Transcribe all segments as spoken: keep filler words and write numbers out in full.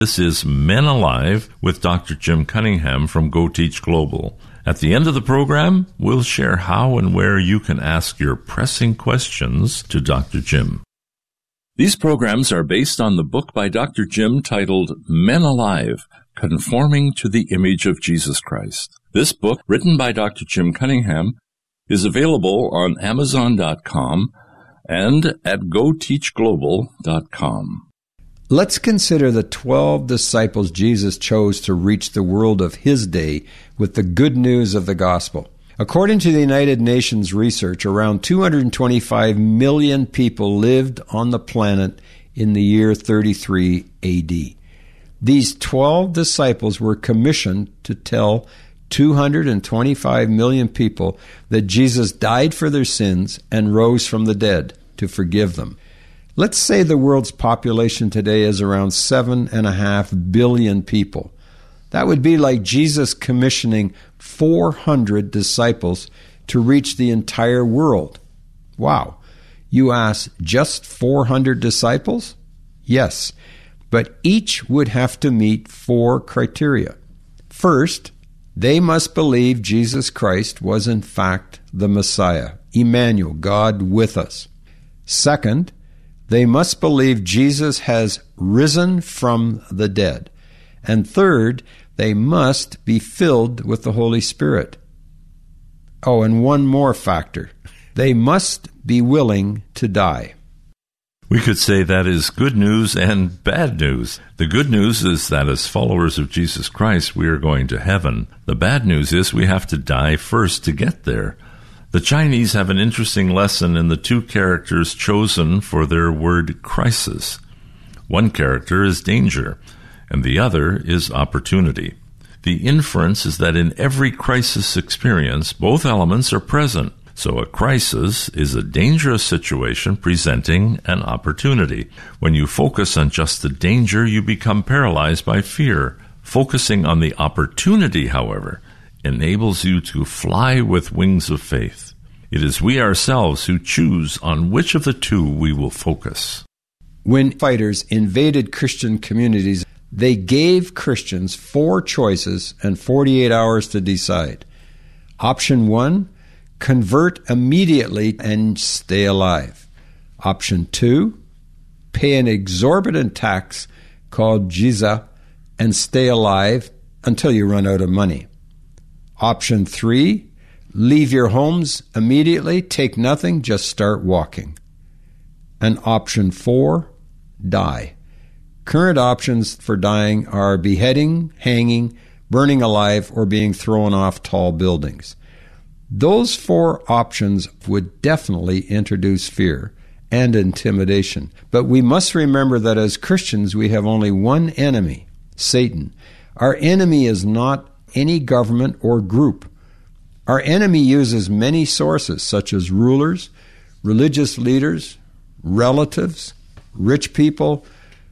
This is Men Alive with Doctor Jim Cunningham from Go Teach Global. At the end of the program, we'll share how and where you can ask your pressing questions to Doctor Jim. These programs are based on the book by Doctor Jim titled Men Alive, Conforming to the Image of Jesus Christ. This book, written by Doctor Jim Cunningham, is available on Amazon dot com and at Go Teach Global dot com. Let's consider the twelve disciples Jesus chose to reach the world of his day with the good news of the gospel. According to the United Nations research, around two hundred twenty-five million people lived on the planet in the year thirty-three A D. These twelve disciples were commissioned to tell two hundred twenty-five million people that Jesus died for their sins and rose from the dead to forgive them. Let's say the world's population today is around seven and a half billion people. That would be like Jesus commissioning four hundred disciples to reach the entire world. Wow. You ask, just four hundred disciples? Yes, but each would have to meet four criteria. First, they must believe Jesus Christ was in fact the Messiah, Emmanuel, God with us. Second, they must believe Jesus has risen from the dead. And third, they must be filled with the Holy Spirit. Oh, and one more factor. They must be willing to die. We could say that is good news and bad news. The good news is that as followers of Jesus Christ, we are going to heaven. The bad news is we have to die first to get there. The Chinese have an interesting lesson in the two characters chosen for their word crisis. One character is danger, and the other is opportunity. The inference is that in every crisis experience, both elements are present. So a crisis is a dangerous situation presenting an opportunity. When you focus on just the danger, you become paralyzed by fear. Focusing on the opportunity, however, enables you to fly with wings of faith. It is we ourselves who choose on which of the two we will focus. When fighters invaded Christian communities, they gave Christians four choices and forty-eight hours to decide. Option one, convert immediately and stay alive. Option two, pay an exorbitant tax called jizya and stay alive until you run out of money. Option three, leave your homes immediately, take nothing, just start walking. And option four, die. Current options for dying are beheading, hanging, burning alive, or being thrown off tall buildings. Those four options would definitely introduce fear and intimidation. But we must remember that as Christians, we have only one enemy, Satan. Our enemy is not any government or group. Our enemy uses many sources, such as rulers, religious leaders, relatives, rich people,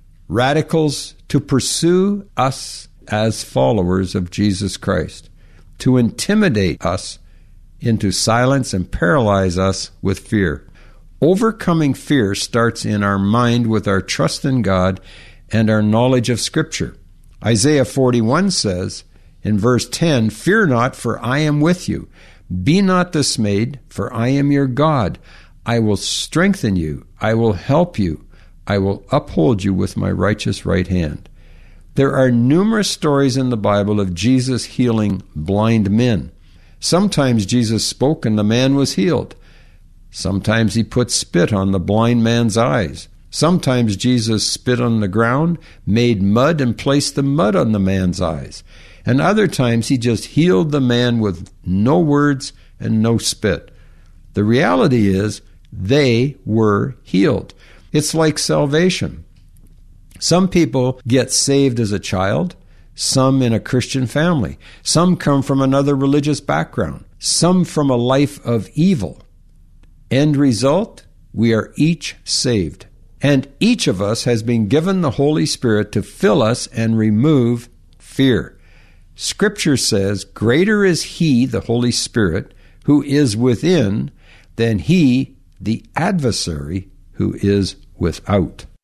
radicals, to pursue us as followers of Jesus Christ, to intimidate us into silence and paralyze us with fear. Overcoming fear starts in our mind with our trust in God and our knowledge of Scripture. Isaiah forty-one says, in verse ten, "Fear not, for I am with you. Be not dismayed, for I am your God. I will strengthen you. I will help you. I will uphold you with my righteous right hand." There are numerous stories in the Bible of Jesus healing blind men. Sometimes Jesus spoke and the man was healed. Sometimes he put spit on the blind man's eyes. Sometimes Jesus spit on the ground, made mud, and placed the mud on the man's eyes. And other times he just healed the man with no words and no spit. The reality is they were healed. It's like salvation. Some people get saved as a child, some in a Christian family. Some come from another religious background, some from a life of evil. End result, we are each saved. And each of us has been given the Holy Spirit to fill us and remove fear. Scripture says, "Greater is He, the Holy Spirit, who is within, than he, the adversary, who is without."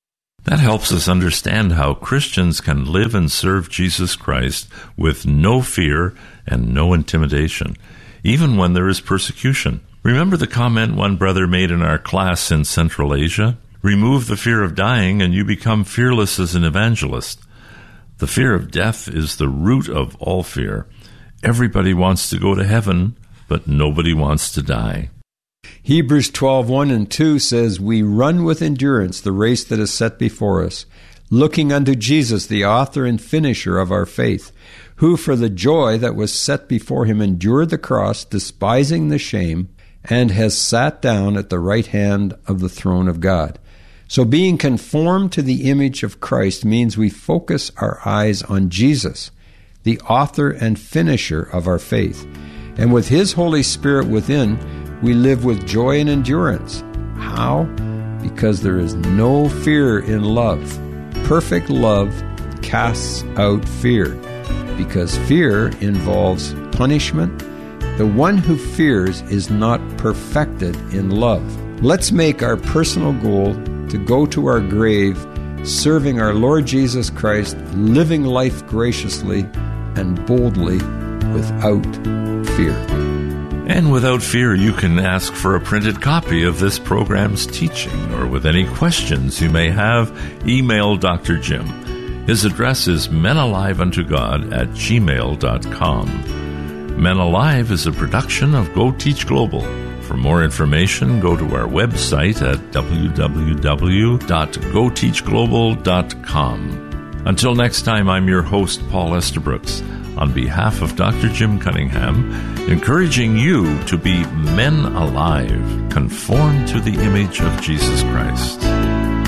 That helps us understand how Christians can live and serve Jesus Christ with no fear and no intimidation, even when there is persecution. Remember the comment one brother made in our class in Central Asia? Remove the fear of dying and you become fearless as an evangelist. The fear of death is the root of all fear. Everybody wants to go to heaven, but nobody wants to die. Hebrews twelve, one and two says, We run with endurance the race that is set before us, looking unto Jesus, the author and finisher of our faith, who for the joy that was set before him endured the cross, despising the shame, and has sat down at the right hand of the throne of God. So being conformed to the image of Christ means we focus our eyes on Jesus, the author and finisher of our faith. And with his Holy Spirit within, we live with joy and endurance. How? Because there is no fear in love. Perfect love casts out fear, because fear involves punishment. The one who fears is not perfected in love. Let's make our personal goal to go to our grave serving our Lord Jesus Christ, living life graciously and boldly without fear. And without fear, you can ask for a printed copy of this program's teaching, or with any questions you may have, email Doctor Jim. His address is menaliveuntogod at gmail dot com. Men Alive is a production of Go Teach Global. For more information, go to our website at w w w dot go teach global dot com. Until next time, I'm your host, Paul Estabrooks. On behalf of Doctor Jim Cunningham, encouraging you to be men alive, conformed to the image of Jesus Christ.